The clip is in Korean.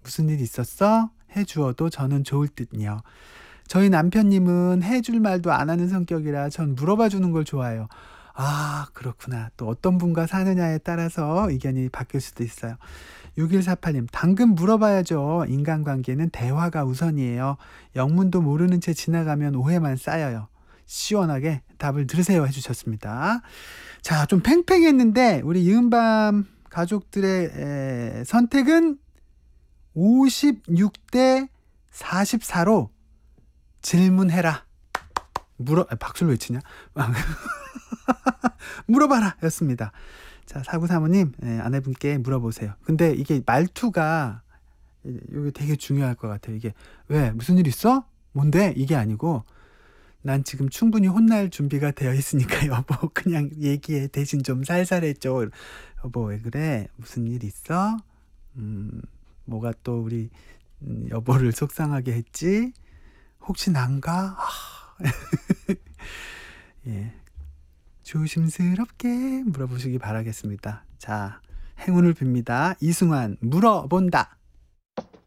무슨 일 있었어? 해주어도 저는 좋을 듯요. 저희 남편님은 해줄 말도 안 하는 성격이라 전 물어봐 주는 걸 좋아해요. 아, 그렇구나. 또 어떤 분과 사느냐에 따라서 의견이 바뀔 수도 있어요. 6148님, 당근 물어봐야죠. 인간관계는 대화가 우선이에요. 영문도 모르는 채 지나가면 오해만 쌓여요. 시원하게 답을 들으세요 해주셨습니다. 자, 좀 팽팽했는데 우리 이은밤 가족들의 선택은 56대 44로 질문해라. 박수를 왜 치냐? 물어봐라 였습니다. 자, 사구사모님, 아내분께 물어보세요. 근데 이게 말투가 이게 되게 중요할 것 같아요. 이게 왜 무슨 일 있어? 뭔데? 이게 아니고 난 지금 충분히 혼날 준비가 되어 있으니까 여보 그냥 얘기해. 대신 좀 살살 해줘. 여보 왜 그래? 무슨 일 있어? 뭐가 또 우리 여보를 속상하게 했지? 혹시 난가? 예, 조심스럽게 물어보시기 바라겠습니다. 자, 행운을 빕니다. 이승환 물어본다.